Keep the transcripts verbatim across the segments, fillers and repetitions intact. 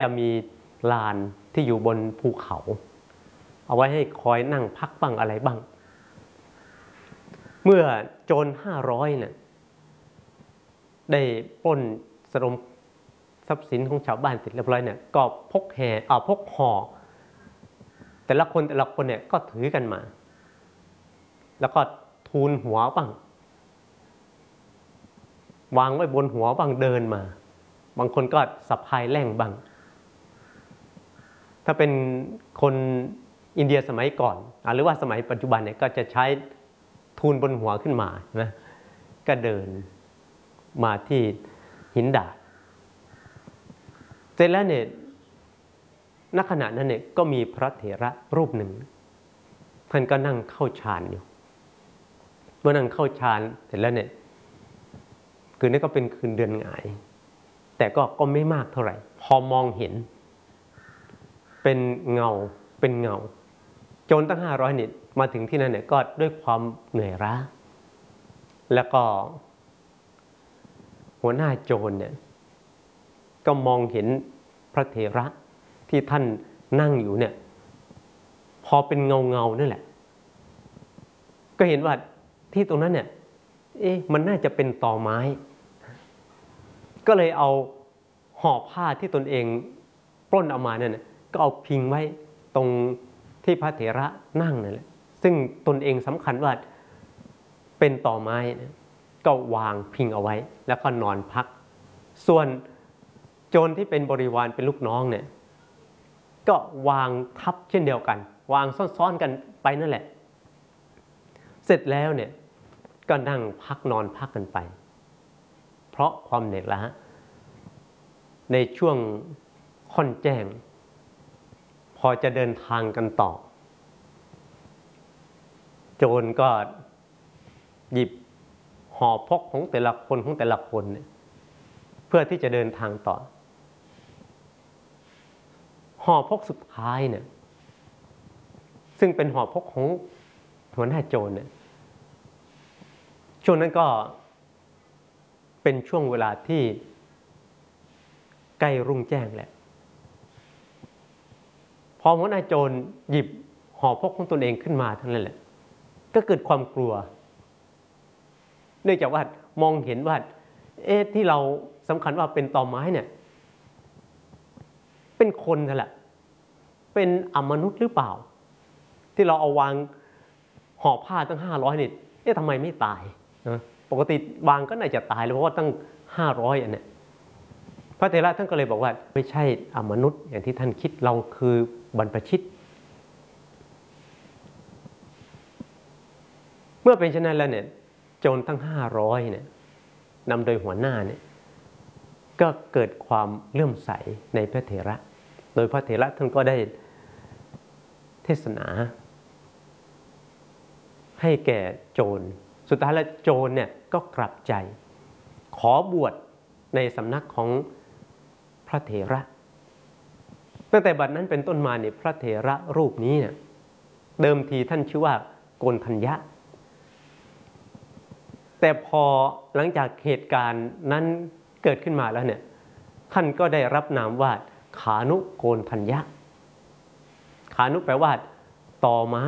จะมีลานที่อยู่บนภูเขาเอาไว้ให้คอยนั่งพักบ้างอะไรบ้างเมื่อโจรห้าร้อยเนี่ยได้ปล้นสรมทรัพย์สินของชาวบ้านเสร็จเรียบร้อยเนี่ยก็พกแห่อ่าพกห่อแต่ละคนแต่ละคนเนี่ยก็ถือกันมาแล้วก็ทูลหัวบ้างวางไว้บนหัวบ้างเดินมาบางคนก็สะพายแล่งบ้างถ้าเป็นคนอินเดียสมัยก่อนหรือว่าสมัยปัจจุบันเนี่ยก็จะใช้ทูลบนหัวขึ้นมานะก็เดินมาที่หินดาดเสร็จแล้วเนี่ยณขณะนั้นเนี่ยก็มีพระเถระรูปหนึ่งท่านก็นั่งเข้าฌานอยู่เมื่อนั่งเข้าฌานเสร็จแล้วเนี่ยคืนนี้ก็เป็นคืนเดือนหงายแต่ก็ก็ไม่มากเท่าไหร่พอมองเห็นเป็นเงาเป็นเงาโจรตั้งห้าร้อยนิดมาถึงที่นั่นเนี่ยก็ด้วยความเหนื่อยล้าแล้วก็หัวหน้าโจรเนี่ยก็มองเห็นพระเถระที่ท่านนั่งอยู่เนี่ยพอเป็นเงาเงานั่นแหละก็เห็นว่าที่ตรงนั้นเนี่ยเอ๊ะมันน่าจะเป็นตอไม้ก็เลยเอาห่อผ้าที่ตนเองปล้นเอามาเนี่ยก็เอาพิงไว้ตรงที่พระเถระนั่งนั่นแหละซึ่งตนเองสำคัญว่าเป็นตอไม้ก็วางพิงเอาไว้แล้วก็นอนพักส่วนโจรที่เป็นบริวารเป็นลูกน้องเนี่ยก็วางทับเช่นเดียวกันวางซ้อนๆกันไปนั่นแหละเสร็จแล้วเนี่ยก็นั่งพักนอนพักกันไปเพราะความเหนื่อยล้าในช่วงค่อนแจ้งพอจะเดินทางกันต่อโจรก็หยิบห่อพกของแต่ละคนของแต่ละคนเนี่ยเพื่อที่จะเดินทางต่อห่อพกสุดท้ายเนี่ยซึ่งเป็นห่อพกของหัวหน้าโจรเนี่ยช่วงนั้นก็เป็นช่วงเวลาที่ใกล้รุ่งแจ้งแหละพอหัวหน้าโจรหยิบห่อพกของตนเองขึ้นมาทั้งนั้นแหละก็เกิดความกลัวเนื่องจากว่ามองเห็นว่าเอ๊ะที่เราสำคัญว่าเป็นตอไม้เนี่ยเป็นคนนั่นแหละเป็นอมนุษย์หรือเปล่าที่เราเอาวางห่อผ้าตั้งห้าร้อยนี่เอ๊ะทำไมไม่ตายนะปกติวางก็น่าจะตายแล้วเพราะว่าตั้งห้าร้อยอันเนี่ยพระเถระท่านก็เลยบอกว่าไม่ใช่อมนุษย์อย่างที่ท่านคิดเราคือบรรพชิตเมื่อเป็นเช่นนั้นแล้วเนี่ยโจรทั้งห้าร้อยเนี่ยนำโดยหัวหน้าเนี่ยก็เกิดความเลื่อมใสในพระเถระโดยพระเถระท่านก็ได้เทศนาให้แก่โจรสุดท้ายแล้วโจรเนี่ยก็กลับใจขอบวชในสำนักของพระเถระตั้งแต่บัดนั้นเป็นต้นมาเนี่ยพระเถระรูปนี้เนี่ยเดิมทีท่านชื่อว่าโกณฑัญญะแต่พอหลังจากเหตุการณ์นั้นเกิดขึ้นมาแล้วเนี่ยท่านก็ได้รับนามว่าขานุโกณฑัญญะขานุแปลว่าตอไม้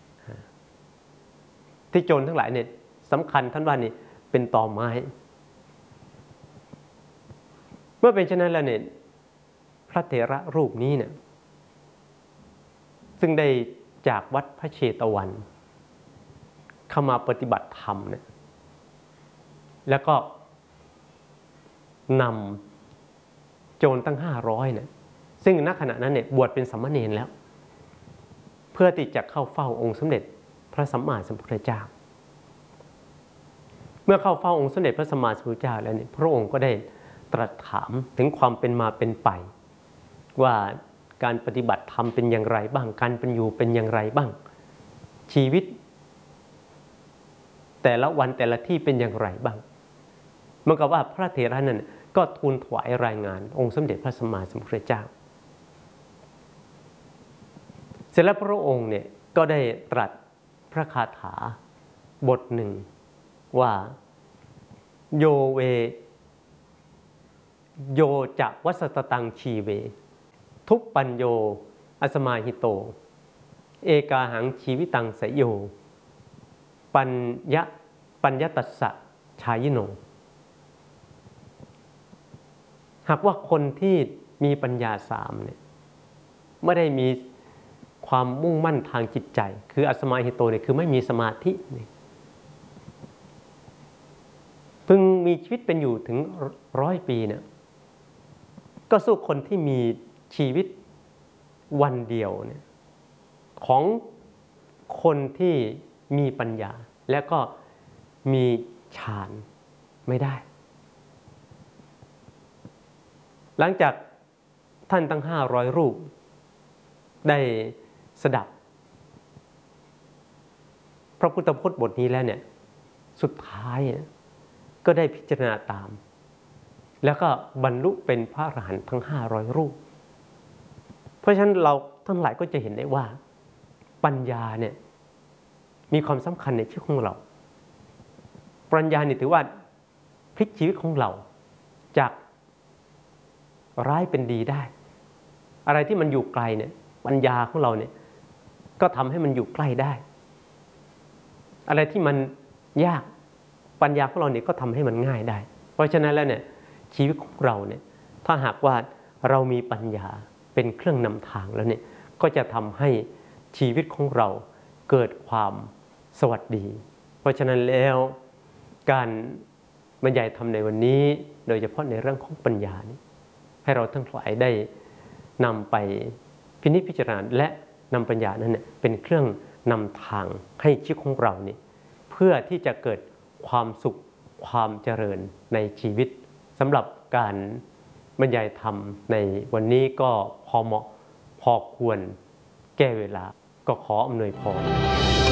ที่โจรทั้งหลายเนี่ยสำคัญท่านว่านี่เป็นตอไม้เมื่อเป็นเช่นนั้นแล้วเนี่ยพระเถระรูปนี้เนี่ยซึ่งได้จากวัดพระเชตวันเข้ามาปฏิบัติธรรมเนี่ยแล้วก็นำโจรตั้งห้าร้อยเนี่ยซึ่งณขณะนั้นเนี่ยบวชเป็นสามเณรแล้วเพื่อที่จะเข้าเฝ้าองค์สมเด็จพระสัมมาสัมพุทธเจ้าเมื่อเข้าเฝ้าองค์สมเด็จพระสัมมาสัมพุทธเจ้าแล้วเนี่ยพระองค์ก็ได้ตรัสถามถึงความเป็นมาเป็นไปว่าการปฏิบัติธรรมเป็นอย่างไรบ้างการเป็นอยู่เป็นอย่างไรบ้างชีวิตแต่ละวันแต่ละที่เป็นอย่างไรบ้างเหมือนกับว่าพระเถระนั้นก็ทูลถวายรายงานองค์สมเด็จพระสัมมาสัมพุทธเจ้าเสร็จแล้วพระองค์เนี่ยก็ได้ตรัสพระคาถาบทหนึ่งว่าโยเวโยจะวัสตตังชีเวทุปปัญโยอสมาหิโตเอกาหังชีวิตังสยโยปัญญะปัญญตัสสะชายิโนหากว่าคนที่มีปัญญาสามเนี่ยไม่ได้มีความมุ่งมั่นทางจิตใจคืออสมาหิโตเนี่ยคือไม่มีสมาธิเพิ่งมีชีวิตเป็นอยู่ถึงร้อยปีเนี่ยก็สู้คนที่มีชีวิตวันเดียวเนี่ยของคนที่มีปัญญาและก็มีฌานไม่ได้หลังจากท่านตั้งห้าร้อยรูปได้สดับพระพุทธพจน์บทนี้แล้วเนี่ยสุดท้ายก็ได้พิจารณาตามแล้วก็บรรลุเป็นพระอรหันต์ทั้งห้าร้อยรูปเพราะฉะนั้นเราทั้งหลายก็จะเห็นได้ว่าปัญญาเนี่ยมีความสำคัญในชีวิตของเราปัญญาเนี่ยถือว่าพลิกชีวิตของเราจากร้ายเป็นดีได้อะไรที่มันอยู่ไกลเนี่ยปัญญาของเราเนี่ยก็ทำให้มันอยู่ใกล้ได้อะไรที่มันยากปัญญาของเราเนี่ยก็ทำให้มันง่ายได้เพราะฉะนั้นแล้วเนี่ยชีวิตของเราเนี่ยถ้าหากว่าเรามีปัญญาเป็นเครื่องนำทางแล้วเนี่ยก็จะทำให้ชีวิตของเราเกิดความสวัสดีเพราะฉะนั้นแล้วการบรรยายธรรมในวันนี้โดยเฉพาะในเรื่องของปัญญานี้ให้เราทั้งหลายได้นำไปพินิจพิจารณาและนำปัญญานั้นเนี่ยเป็นเครื่องนำทางให้ชีวิตของเรานี่เพื่อที่จะเกิดความสุขความเจริญในชีวิตสำหรับการบรรยายธรรมในวันนี้ก็พอเหมาะพอควรแก้เวลาก็ขออำนวยพร